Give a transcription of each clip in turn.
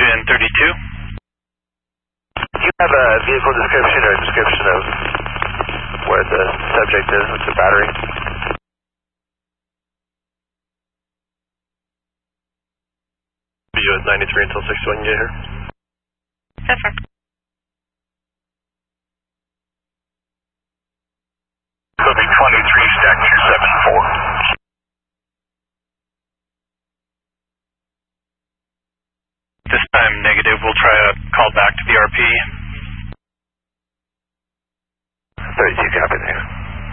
32. Do you have a vehicle description or a description of where the subject is with the battery? Be you at 93 until 6 when you get here. Yes, sir. Copy 23, stack 274. This time negative, we'll try a call back to the RP. 32, copy there.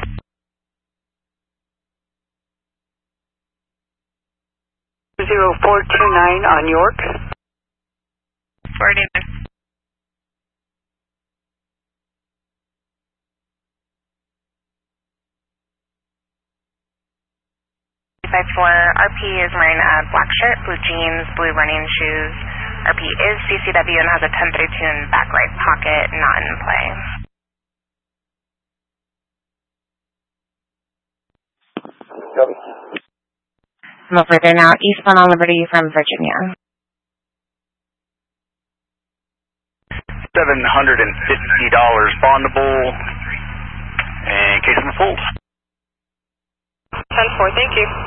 .0429 on York. 49. RP is wearing a black shirt, blue jeans, blue running shoes. RP is CCW and has a 1032 in back right pocket, not in play. Copy. I'm over there now, eastbound on Liberty from Virginia. $750 bondable in case of a fold. 10-4, thank you.